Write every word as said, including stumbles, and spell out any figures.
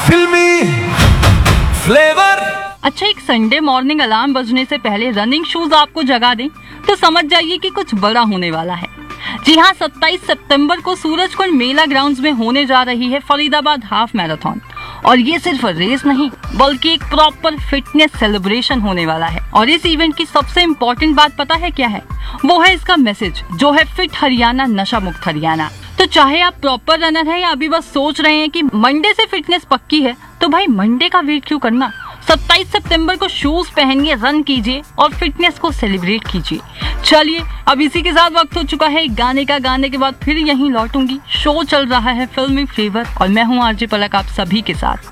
फिल्मी फ्लेवर। अच्छा, एक संडे मॉर्निंग अलार्म बजने से पहले रनिंग शूज आपको जगा दें तो समझ जाइए कि कुछ बड़ा होने वाला है। जी हाँ, सत्ताईस सितंबर को सूरजकुंड मेला ग्राउंड्स में होने जा रही है फरीदाबाद हाफ मैराथन। और ये सिर्फ रेस नहीं बल्कि एक प्रॉपर फिटनेस सेलिब्रेशन होने वाला है। और इस इवेंट की सबसे इम्पोर्टेंट बात पता है क्या है? वो है इसका मैसेज, जो है फिट हरियाणा, नशा मुक्त हरियाणा। तो चाहे आप प्रॉपर रनर हैं या अभी बस सोच रहे हैं कि मंडे से फिटनेस पक्की है, तो भाई मंडे का वेट क्यों करना। सत्ताईस सितंबर को शूज पहनिए, रन कीजिए और फिटनेस को सेलिब्रेट कीजिए। चलिए, अब इसी के साथ वक्त हो चुका है गाने का। गाने के बाद फिर यहीं लौटूंगी। शो चल रहा है फिल्मी फ्लेवर और मैं हूँ आरजे पलक आप सभी के साथ।